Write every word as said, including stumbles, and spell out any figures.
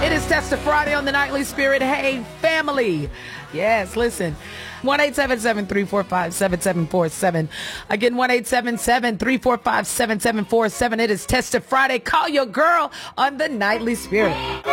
It is Tester Friday on the Nightly Spirit. Hey, family. Yes, listen. one eight seven seven, three four five, seven seven four seven. Again, one eight seven seven, three four five, seven seven four seven. It is Tester Friday. Call your girl on the Nightly Spirit.